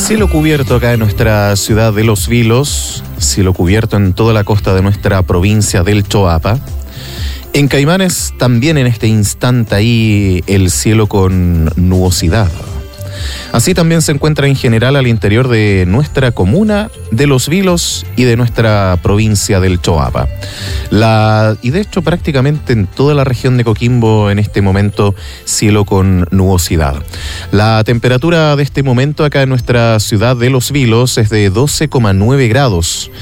Cielo cubierto acá en nuestra ciudad de Los Vilos, cielo cubierto en toda la costa de nuestra provincia del Choapa. En Caimanes también en este instante ahí el cielo con nubosidad. Así también se encuentra en general al interior de nuestra comuna de Los Vilos y de nuestra provincia del Choapa. Y de hecho prácticamente en toda la región de Coquimbo en este momento cielo con nubosidad. La temperatura de este momento acá en nuestra ciudad de Los Vilos es de 12,9 grados.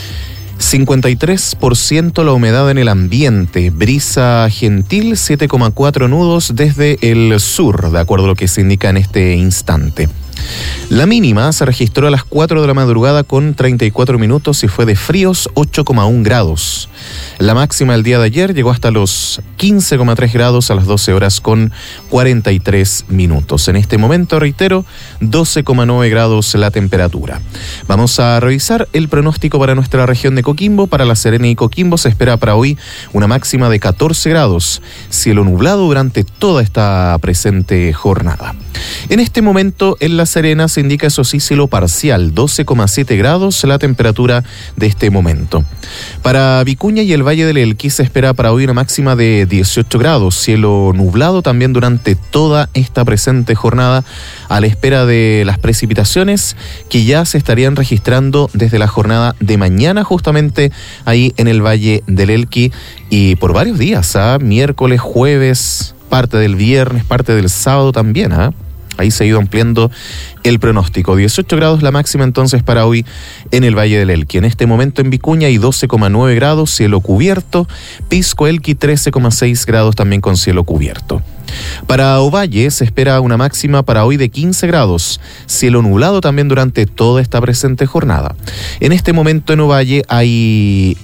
53% la humedad en el ambiente, brisa gentil, 7,4 nudos desde el sur, de acuerdo a lo que se indica en este instante. La mínima se registró a las 4 de la madrugada con 34 minutos y fue de fríos 8,1 grados. La máxima el día de ayer llegó hasta los 15,3 grados a las 12 horas con 43 minutos. En este momento, reitero, 12,9 grados la temperatura. Vamos a revisar el pronóstico para nuestra región de Coquimbo. Para La Serena y Coquimbo se espera para hoy una máxima de 14 grados. Cielo nublado durante toda esta presente jornada. En este momento en La Serena se indica eso sí cielo parcial, 12,7 grados la temperatura de este momento. Para Vicuña y el Valle del Elqui se espera para hoy una máxima de 18 grados, cielo nublado también durante toda esta presente jornada, a la espera de las precipitaciones que ya se estarían registrando desde la jornada de mañana justamente ahí en el Valle del Elqui y por varios días, miércoles, jueves, parte del viernes, parte del sábado también, Ahí se ha ido ampliando el pronóstico. 18 grados la máxima entonces para hoy en el Valle del Elqui. En este momento en Vicuña hay 12,9 grados, cielo cubierto. Pisco Elqui 13,6 grados también con cielo cubierto. Para Ovalle se espera una máxima para hoy de 15 grados, cielo nublado también durante toda esta presente jornada. En este momento en Ovalle hay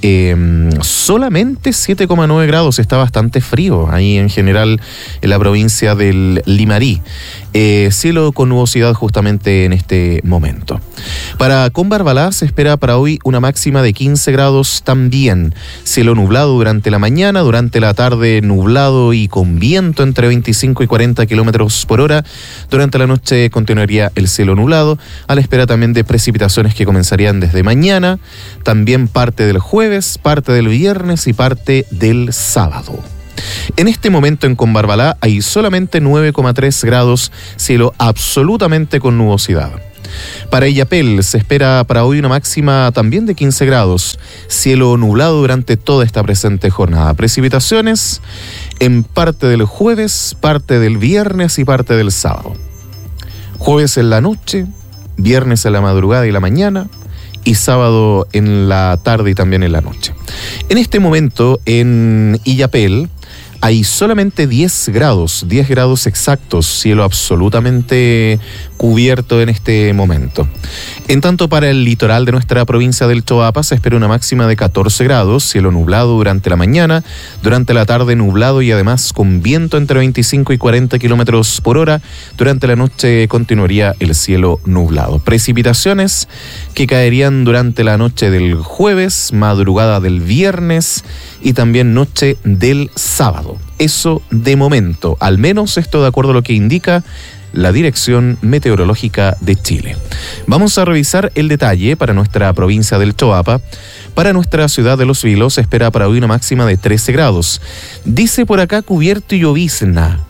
solamente 7,9 grados, está bastante frío ahí en general en la provincia del Limarí. Cielo con nubosidad justamente en este momento. Para Combarbalá se espera para hoy una máxima de 15 grados también. Cielo nublado durante la mañana, durante la tarde nublado y con viento entre 25 y 40 kilómetros por hora. Durante la noche continuaría el cielo nublado, a la espera también de precipitaciones que comenzarían desde mañana, también parte del jueves, parte del viernes y parte del sábado. En este momento en Combarbalá hay solamente 9,3 grados, cielo absolutamente con nubosidad. Para Illapel se espera para hoy una máxima también de 15 grados, cielo nublado durante toda esta presente jornada. Precipitaciones en parte del jueves, parte del viernes y parte del sábado. Jueves en la noche, viernes en la madrugada y la mañana, y sábado en la tarde y también en la noche. En este momento en Illapel hay solamente 10 grados exactos, cielo absolutamente cubierto en este momento. En tanto, para el litoral de nuestra provincia del Choapa se espera una máxima de 14 grados, cielo nublado durante la mañana, durante la tarde nublado y además con viento entre 25 y 40 kilómetros por hora. Durante la noche continuaría el cielo nublado. Precipitaciones que caerían durante la noche del jueves, madrugada del viernes y también noche del sábado. Eso de momento, al menos esto de acuerdo a lo que indica la Dirección Meteorológica de Chile. Vamos a revisar el detalle para nuestra provincia del Choapa. Para nuestra ciudad de Los Vilos se espera para hoy una máxima de 13 grados. Dice por acá cubierto y llovizna.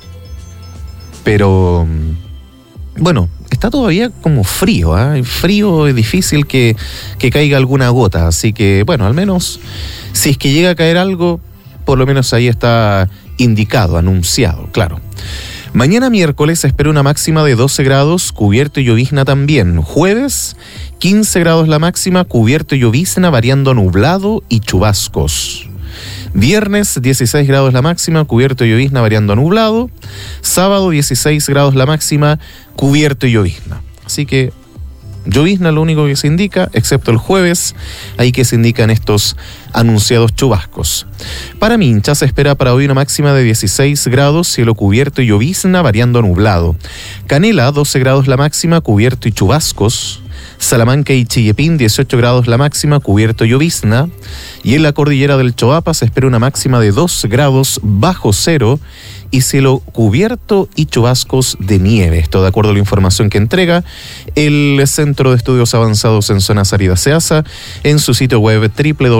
Pero, bueno, está todavía como frío, Frío, es difícil que caiga alguna gota. Así que, bueno, al menos si es que llega a caer algo, por lo menos ahí está indicado, anunciado, claro. Mañana miércoles se espera una máxima de 12 grados, cubierto y llovizna también. Jueves, 15 grados la máxima, cubierto y llovizna, variando a nublado y chubascos. Viernes, 16 grados la máxima, cubierto y llovizna, variando a nublado. Sábado, 16 grados la máxima, cubierto y llovizna. Así que llovizna lo único que se indica, excepto el jueves, ahí que se indican estos anunciados chubascos. Para Mincha se espera para hoy una máxima de 16 grados, cielo cubierto y llovizna, variando a nublado. Canela, 12 grados la máxima, cubierto y chubascos. Salamanca y Chillepín, 18 grados la máxima, cubierto y llovizna. Y en la cordillera del Choapa se espera una máxima de 2 grados bajo cero y cielo cubierto y chubascos de nieve. Esto de acuerdo a la información que entrega el Centro de Estudios Avanzados en Zonas Áridas SEASA en su sitio web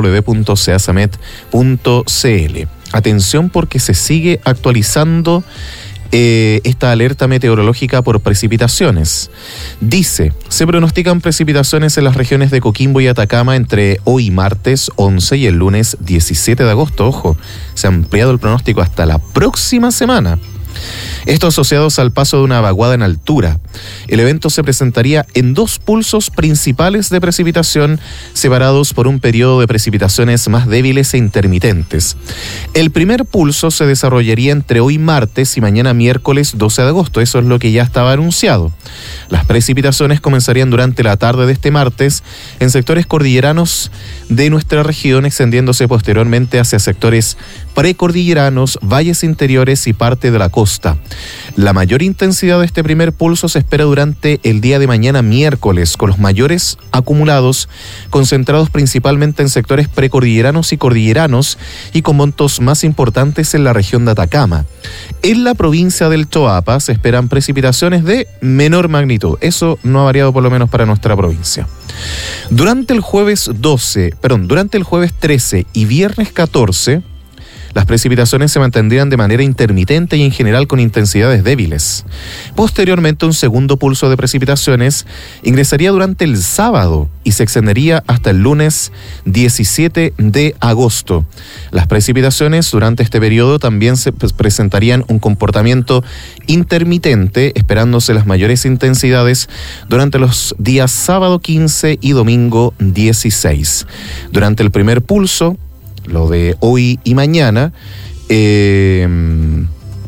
www.seasamet.cl. Atención porque se sigue actualizando esta alerta meteorológica por precipitaciones. Dice, se pronostican precipitaciones en las regiones de Coquimbo y Atacama entre hoy martes 11 y el lunes 17 de agosto. Ojo, se ha ampliado el pronóstico hasta la próxima semana. Esto asociados al paso de una vaguada en altura. El evento se presentaría en dos pulsos principales de precipitación separados por un periodo de precipitaciones más débiles e intermitentes. El primer pulso se desarrollaría entre hoy martes y mañana miércoles 12 de agosto. Eso es lo que ya estaba anunciado. Las precipitaciones comenzarían durante la tarde de este martes en sectores cordilleranos de nuestra región, extendiéndose posteriormente hacia sectores precordilleranos, valles interiores y parte de la costa. La mayor intensidad de este primer pulso se espera durante el día de mañana miércoles, con los mayores acumulados concentrados principalmente en sectores precordilleranos y cordilleranos y con montos más importantes en la región de Atacama. En la provincia del Choapa se esperan precipitaciones de menor magnitud. Eso no ha variado por lo menos para nuestra provincia. Durante el jueves 13 y viernes 14, las precipitaciones se mantendrían de manera intermitente y en general con intensidades débiles. Posteriormente, un segundo pulso de precipitaciones ingresaría durante el sábado y se extendería hasta el lunes 17 de agosto. Las precipitaciones durante este periodo también se presentarían un comportamiento intermitente, esperándose las mayores intensidades durante los días sábado 15 y domingo 16. Durante el primer pulso, lo de hoy y mañana, el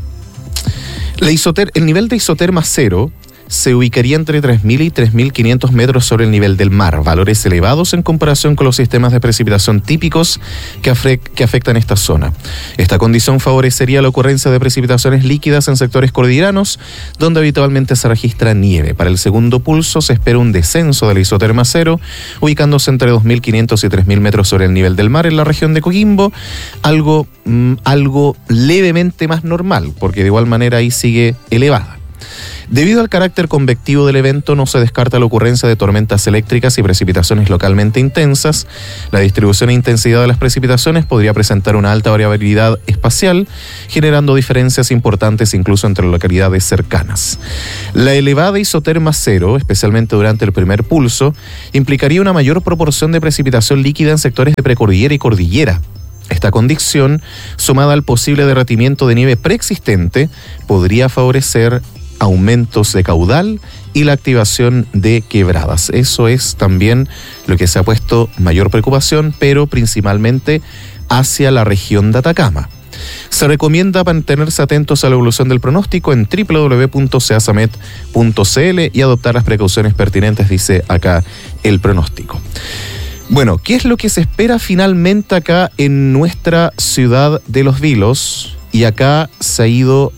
nivel de isoterma cero se ubicaría entre 3.000 y 3.500 metros sobre el nivel del mar, valores elevados en comparación con los sistemas de precipitación típicos que afectan esta zona. Esta condición favorecería la ocurrencia de precipitaciones líquidas en sectores cordilleranos, donde habitualmente se registra nieve. Para el segundo pulso se espera un descenso de la isoterma cero, ubicándose entre 2.500 y 3.000 metros sobre el nivel del mar en la región de Coquimbo, algo levemente más normal, porque de igual manera ahí sigue elevada. Debido al carácter convectivo del evento, no se descarta la ocurrencia de tormentas eléctricas y precipitaciones localmente intensas. La distribución e intensidad de las precipitaciones podría presentar una alta variabilidad espacial, generando diferencias importantes incluso entre localidades cercanas. La elevada isoterma cero, especialmente durante el primer pulso, implicaría una mayor proporción de precipitación líquida en sectores de precordillera y cordillera. Esta condición, sumada al posible derretimiento de nieve preexistente, podría favorecer aumentos de caudal y la activación de quebradas. Eso es también lo que se ha puesto mayor preocupación, pero principalmente hacia la región de Atacama. Se recomienda mantenerse atentos a la evolución del pronóstico en www.seasamet.cl y adoptar las precauciones pertinentes, dice acá el pronóstico. Bueno, ¿qué es lo que se espera finalmente acá en nuestra ciudad de Los Vilos? Y acá se ha ido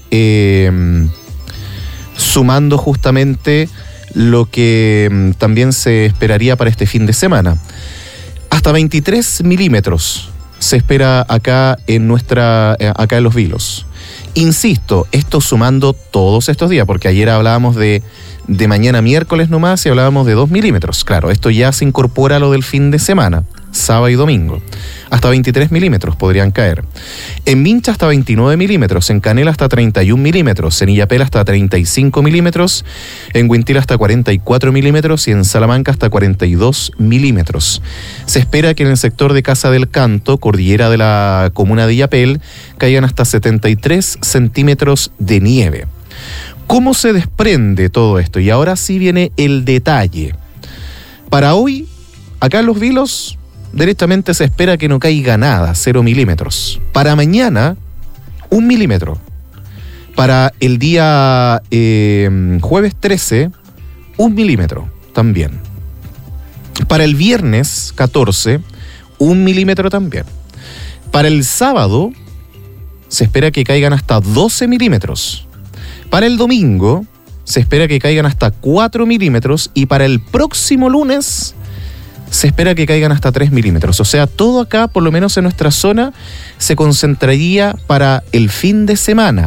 sumando justamente lo que también se esperaría para este fin de semana. Hasta 23 milímetros se espera acá en Los Vilos. Insisto, esto sumando todos estos días, porque ayer hablábamos de mañana miércoles nomás y hablábamos de 2 milímetros. Claro, esto ya se incorpora a lo del fin de semana, sábado y domingo. Hasta 23 milímetros podrían caer. En Mincha hasta 29 milímetros, en Canela hasta 31 milímetros, en Illapel hasta 35 milímetros, en Huintila hasta 44 milímetros y en Salamanca hasta 42 milímetros. Se espera que en el sector de Casa del Canto, cordillera de la comuna de Illapel, caigan hasta 73 centímetros de nieve. ¿Cómo se desprende todo esto? Y ahora sí viene el detalle. Para hoy, acá en Los Vilos, directamente se espera que no caiga nada, 0 milímetros. Para mañana, 1 milímetro. Para el día jueves 13, 1 milímetro también. Para el viernes 14, 1 milímetro también. Para el sábado, se espera que caigan hasta 12 milímetros. Para el domingo, se espera que caigan hasta 4 milímetros. Y para el próximo lunes, se espera que caigan hasta 3 milímetros. O sea, todo acá, por lo menos en nuestra zona, se concentraría para el fin de semana.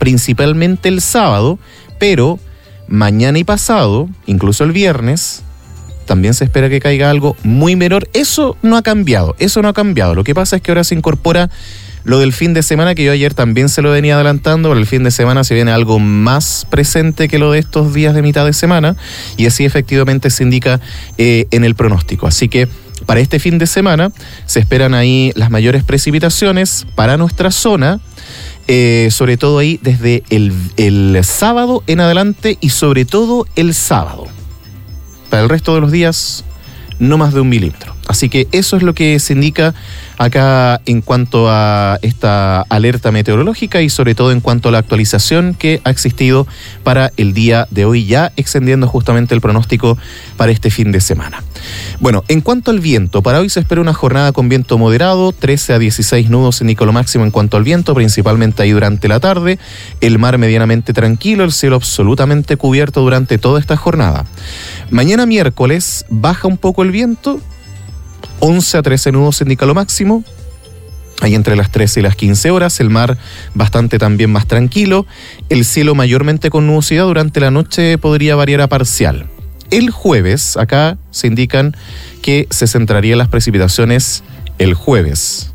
principalmente el sábado, pero mañana y pasado, incluso el viernes, también se espera que caiga algo muy menor. Eso no ha cambiado. Lo que pasa es que ahora se incorpora lo del fin de semana, que yo ayer también se lo venía adelantando, pero el fin de semana se viene algo más presente que lo de estos días de mitad de semana, y así efectivamente se indica en el pronóstico. Así que para este fin de semana se esperan ahí las mayores precipitaciones para nuestra zona, sobre todo ahí desde el sábado en adelante, y sobre todo el sábado. Para el resto de los días, no más de 1 milímetro. Así que eso es lo que se indica acá en cuanto a esta alerta meteorológica, y sobre todo en cuanto a la actualización que ha existido para el día de hoy, ya extendiendo justamente el pronóstico para este fin de semana. Bueno, en cuanto al viento, para hoy se espera una jornada con viento moderado, 13 a 16 nudos indica lo máximo en cuanto al viento, principalmente ahí durante la tarde. El mar medianamente tranquilo, el cielo absolutamente cubierto durante toda esta jornada. Mañana miércoles baja un poco el viento, 11 a 13 nudos indica lo máximo, ahí entre las 13 y las 15 horas, el mar bastante también más tranquilo, el cielo mayormente con nubosidad, durante la noche podría variar a parcial. El jueves, acá se indican que se centrarían las precipitaciones el jueves.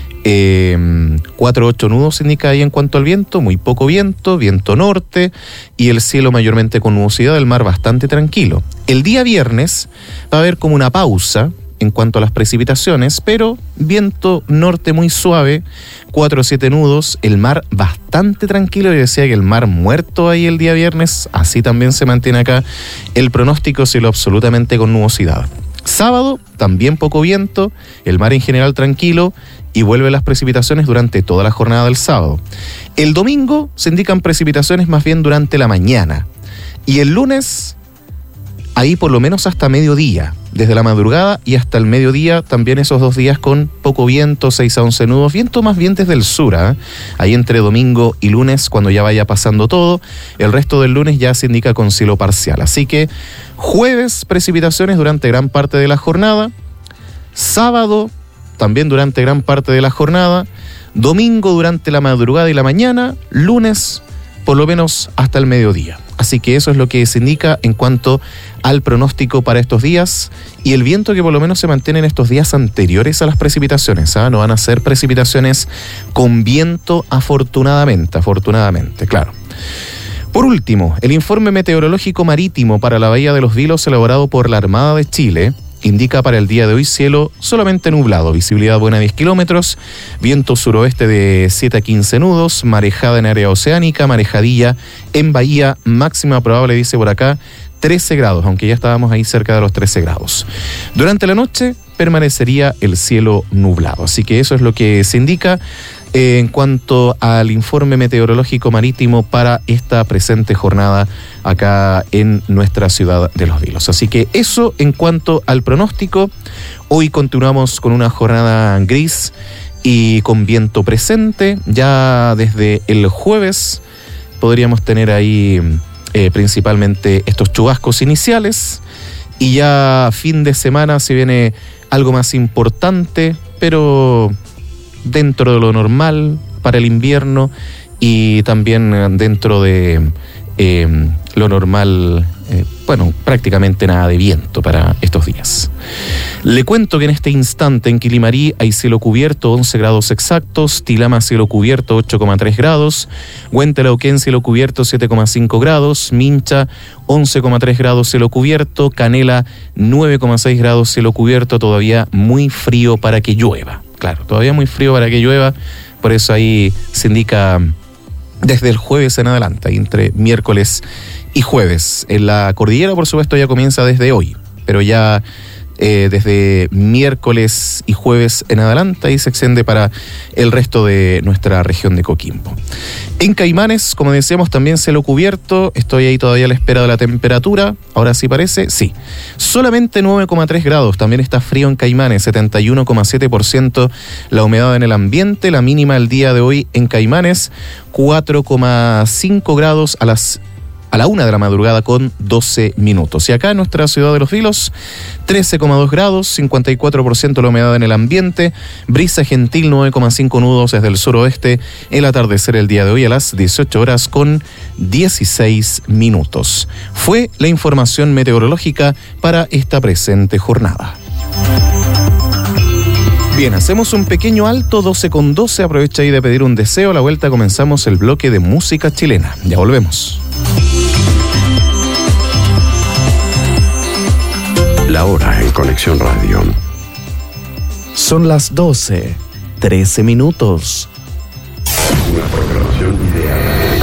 4 a 8 nudos indica ahí en cuanto al viento, muy poco viento, viento norte, y el cielo mayormente con nubosidad, el mar bastante tranquilo. El día viernes va a haber como una pausa en cuanto a las precipitaciones, pero viento norte muy suave, 4 o 7 nudos, el mar bastante tranquilo. Yo decía que el mar muerto ahí el día viernes, así también se mantiene acá el pronóstico, cielo absolutamente con nubosidad. Sábado, también poco viento, el mar en general tranquilo, y vuelven las precipitaciones durante toda la jornada del sábado. El domingo se indican precipitaciones más bien durante la mañana, y el lunes ahí por lo menos hasta mediodía, desde la madrugada y hasta el mediodía, también esos 2 días con poco viento, 6 a 11 nudos, viento más bien desde el sur, ahí entre domingo y lunes, cuando ya vaya pasando todo. El resto del lunes ya se indica con cielo parcial, así que jueves precipitaciones durante gran parte de la jornada, sábado también durante gran parte de la jornada, domingo durante la madrugada y la mañana, lunes por lo menos hasta el mediodía. Así que eso es lo que se indica en cuanto al pronóstico para estos días, y el viento que por lo menos se mantiene en estos días anteriores a las precipitaciones, no van a ser precipitaciones con viento afortunadamente, claro. Por último, el informe meteorológico marítimo para la Bahía de los Vilos, elaborado por la Armada de Chile, indica para el día de hoy cielo solamente nublado, visibilidad buena a 10 kilómetros, viento suroeste de 7 a 15 nudos, marejada en área oceánica, marejadilla en bahía, máxima probable, dice por acá, 13 grados, aunque ya estábamos ahí cerca de los 13 grados. Durante la noche permanecería el cielo nublado, así que eso es lo que se indica en cuanto al informe meteorológico marítimo para esta presente jornada acá en nuestra ciudad de Los Vilos. Así que eso en cuanto al pronóstico. Hoy continuamos con una jornada gris y con viento presente. Ya desde el jueves podríamos tener ahí principalmente estos chubascos iniciales, y ya fin de semana se viene algo más importante, pero dentro de lo normal para el invierno, y también dentro de lo normal, prácticamente nada de viento para estos días. Le cuento que en este instante en Quilimarí hay cielo cubierto, 11 grados exactos, Tilama cielo cubierto, 8,3 grados, Huentelauquén cielo cubierto, 7,5 grados, Mincha 11,3 grados cielo cubierto, Canela 9,6 grados cielo cubierto, todavía muy frío para que llueva. Claro, todavía muy frío para que llueva, por eso ahí se indica desde el jueves en adelante, entre miércoles y jueves. En la cordillera, por supuesto, ya comienza desde hoy, pero ya desde miércoles y jueves en adelante ahí se extiende para el resto de nuestra región de Coquimbo. En Caimanes, como decíamos, también cielo cubierto, estoy ahí todavía a la espera de la temperatura, ahora sí parece, sí, solamente 9,3 grados, también está frío en Caimanes, 71,7% la humedad en el ambiente, la mínima el día de hoy en Caimanes, 4,5 grados a las a la 1 de la madrugada con 12 minutos. Y acá en nuestra ciudad de Los Vilos, 13,2 grados, 54% la humedad en el ambiente, brisa gentil 9,5 nudos desde el suroeste, el atardecer el día de hoy a las 18 horas con 16 minutos. Fue la información meteorológica para esta presente jornada. Bien, hacemos un pequeño alto, 12:12, aprovecha ahí de pedir un deseo. A la vuelta comenzamos el bloque de música chilena. Ya volvemos. La hora en Conexión Radio. Son las 12:13 minutos.